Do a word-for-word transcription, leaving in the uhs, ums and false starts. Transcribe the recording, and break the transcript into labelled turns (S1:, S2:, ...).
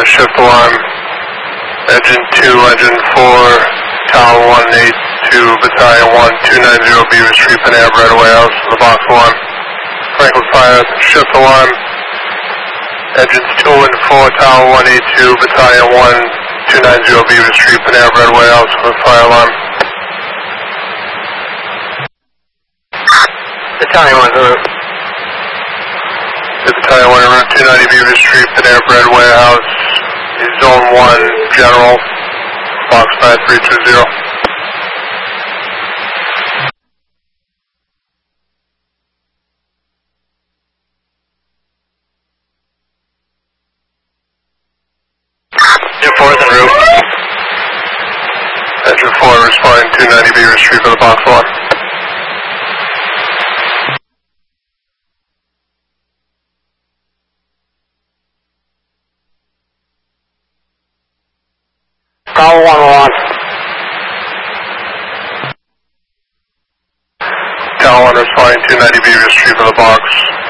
S1: shift alarm. Engine two, engine four, Tower one eight two, Battalion one two nine zero, Beaver Street, Panera Bread Warehouse, the box alarm. Franklin Fire, shift alarm. Engines two and four, Tower one eight two, Battalion one two nine zero, Beaver Street, Panera Bread Warehouse, for the fire alarm.
S2: Battalion one, route.
S1: Battalion one, Route two ninety, Beaver Street, Panera Bread Warehouse, Zone one, General, box nine three two zero.
S2: Engine four is en route.
S1: Engine four responding two ninety Beaver Street for the box alarm.
S2: Tower one one.
S1: Tower one responding two ninety Beaver Street for the box.